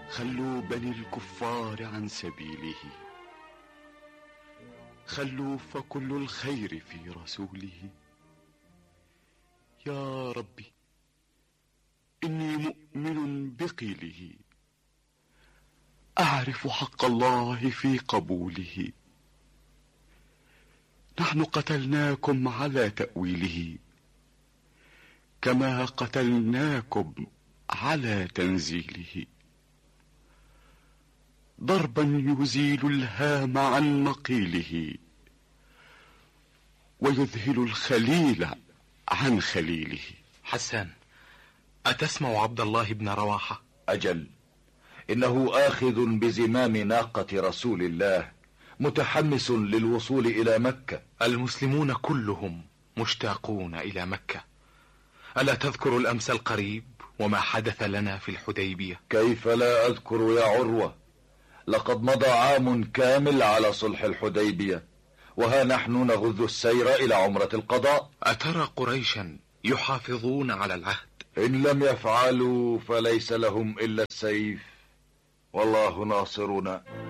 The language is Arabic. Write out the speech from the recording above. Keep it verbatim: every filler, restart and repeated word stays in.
خلوا بني الكفار عن سبيله، خلوا فكل الخير في رسوله. يا ربي إني مؤمن بقيله، أعرف حق الله في قبوله. نحن قتلناكم على تأويله، كما قتلناكم على تنزيله. ضربا يزيل الهام عن مقيله، ويذهل الخليل عن خليله. حسان، أتسمع عبد الله بن رواحة؟ أجل، إنه آخذ بزمام ناقة رسول الله، متحمس للوصول إلى مكة. المسلمون كلهم مشتاقون إلى مكة. ألا تذكر الأمس القريب وما حدث لنا في الحديبية؟ كيف لا أذكر يا عروة؟ لقد مضى عام كامل على صلح الحديبية، وها نحن نغذ السير إلى عمرة القضاء. أترى قريشا يحافظون على العهد؟ إن لم يفعلوا فليس لهم إلا السيف، والله ناصرنا.